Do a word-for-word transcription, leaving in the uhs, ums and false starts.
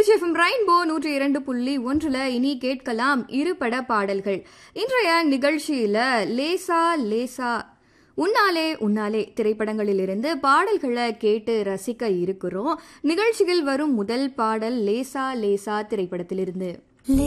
Trichy FM rainbow நூற்றி இரண்டு புள்ளி ஒன்றுல இனி கேட்கலாம் இருபட பாடல்கள். இன்றைய நிகழ்ச்சியில லேசா லேசா உன்னாலே உன்னாலே திரைப்படங்களிலிருந்து பாடல்களை கேட்டு ரசிக்க இருக்கிறோம். நிகழ்ச்சியில் வரும் முதல் பாடல் லேசா லேசா திரைப்படத்திலிருந்து.